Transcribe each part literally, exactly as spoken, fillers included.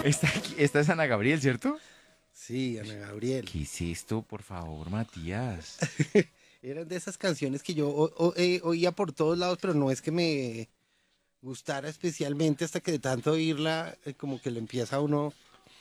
Esta, aquí- esta es Ana Gabriel, ¿cierto? Sí, Ana Gabriel. ¿Qué es esto, por favor, Matías? Eran de esas canciones que yo o- o- eh, oía por todos lados, pero no es que me gustara especialmente hasta que de tanto oírla, eh, como que le empieza a uno,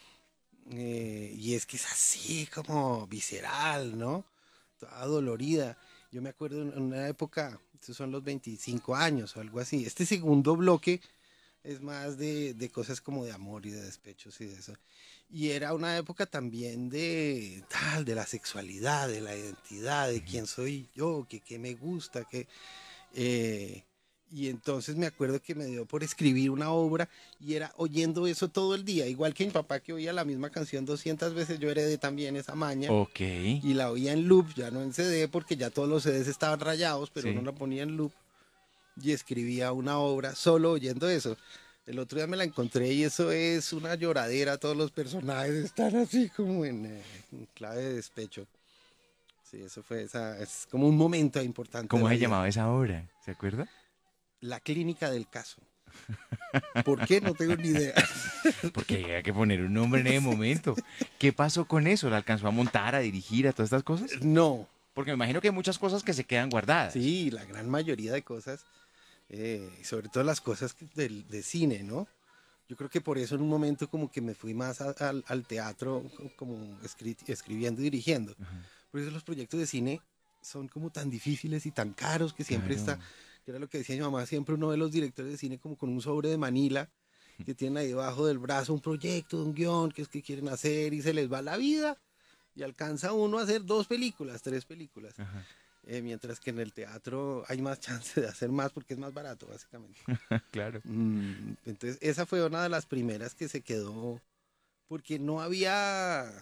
eh, y es que es así como visceral, ¿no? Toda dolorida. Yo me acuerdo en en una época, estos son los veinticinco años o algo así. Este segundo bloque es más de, de cosas como de amor y de despechos y de eso. Y era una época también de tal, de la sexualidad, de la identidad, de quién soy yo, que qué me gusta, que eh, y entonces me acuerdo que me dio por escribir una obra y era oyendo eso todo el día, igual que mi papá que oía la misma canción doscientas veces, yo heredé también esa maña Ok, y la oía en loop, ya no en C D porque ya todos los C Ds estaban rayados, pero uno sí. la ponía en loop y escribía una obra solo oyendo eso. El otro día me la encontré y eso es una lloradera, todos los personajes están así como en, eh, en clave de despecho. Sí, eso fue esa, es como un momento importante de ¿Cómo la se vida. llamaba esa obra? ¿Se acuerda? La clínica del caso. ¿Por qué? No tengo ni idea. Porque había que poner un nombre en ese momento. ¿Qué pasó con eso? ¿La alcanzó a montar, a dirigir, a todas estas cosas? No, Porque me imagino que hay muchas cosas que se quedan guardadas. sí, la gran mayoría de cosas, eh, sobre todo las cosas que- del, de cine, ¿no? Yo creo que por eso en un momento como que me fui más a- al, al teatro, co- como escri- escribiendo y dirigiendo. Por eso los proyectos de cine son como tan difíciles y tan caros que siempre está, Claro. que era lo que decía mi mamá, siempre uno ve los directores de cine como con un sobre de Manila, que tienen ahí debajo del brazo un proyecto, un guión, que es que quieren hacer y se les va la vida y alcanza uno a hacer dos películas, tres películas. Ajá. Eh, mientras que en el teatro hay más chance de hacer más porque es más barato, básicamente. Claro. Mm, entonces, esa fue una de las primeras que se quedó, porque no había,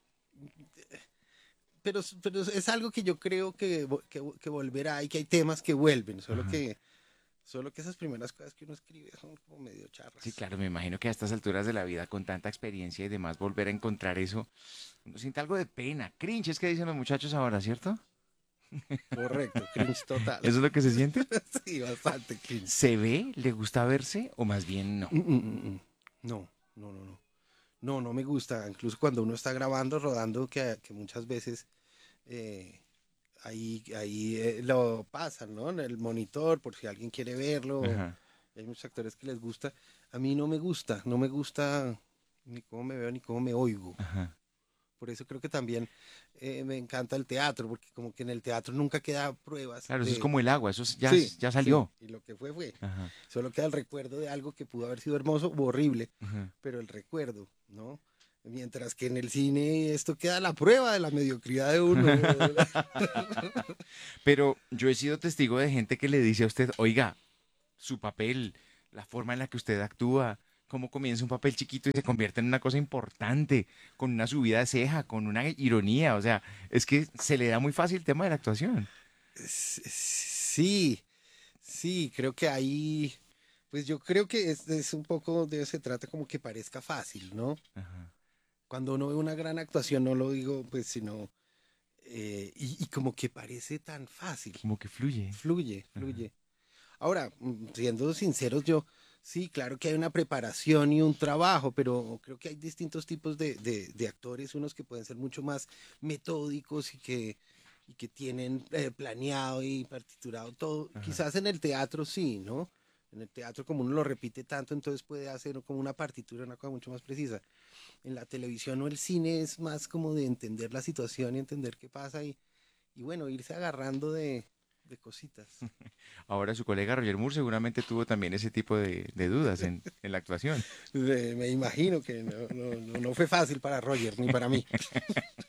pero, pero es algo que yo creo que, vo- que, que volverá y que hay temas que vuelven, solo Ajá. que, solo que esas primeras cosas que uno escribe son como medio Sí, charras. claro, me imagino que a estas alturas de la vida, con tanta experiencia y demás, volver a encontrar eso, uno siente algo de pena. Cringe, es que dicen los muchachos ahora, ¿cierto? Correcto, cringe total. ¿Eso es lo que se siente? Sí, bastante cringe. ¿Se ve? ¿Le gusta verse? ¿O más bien no? Mm, mm, mm, mm. No, no, no, no. No, no me gusta. Incluso cuando uno está grabando, rodando, que, que muchas veces eh, ahí, ahí eh, lo pasan, ¿no? En el monitor, por si alguien quiere verlo. Ajá. Hay muchos actores que les gusta. A mí no me gusta, no me gusta ni cómo me veo ni cómo me oigo. Ajá. Por eso creo que también eh, me encanta el teatro, porque como que en el teatro nunca queda pruebas Claro, eso es de... como el agua, eso es- ya, Sí, ya sí, salió. y lo que fue fue. Ajá. Solo queda el recuerdo de algo que pudo haber sido hermoso o horrible, Ajá. pero el recuerdo, ¿no? Mientras que en el cine esto queda la prueba de la mediocridad de uno. Pero yo he sido testigo de gente que le dice a usted, oiga, su papel, la forma en la que usted actúa, cómo comienza un papel chiquito y se convierte en una cosa importante, con una subida de ceja, con una ironía, o sea, es que se le da muy fácil el tema de la actuación. Sí, sí, creo que ahí, pues yo creo que es, es un poco de eso se trata como que parezca fácil, ¿no? Ajá. Cuando uno ve una gran actuación, no lo digo, pues, sino, eh, y, y como que parece tan fácil, Como que fluye. fluye, Ajá. fluye. Ahora, mm, siendo sinceros, yo, sí, claro que hay una preparación y un trabajo, pero creo que hay distintos tipos de, de, de actores, unos que pueden ser mucho más metódicos y que, y que tienen eh, planeado y partiturado todo. Ajá. Quizás en el teatro sí, ¿no? En el teatro, como uno lo repite tanto, entonces puede hacer como una partitura, una cosa mucho más precisa. En la televisión o el cine es más como de entender la situación y entender qué pasa y, y bueno, irse agarrando de, de cositas. Ahora su colega Roger Moore seguramente tuvo también ese tipo de, de dudas en, en la actuación. Eh, Me imagino que no, no, no, no fue fácil para Roger ni para mí.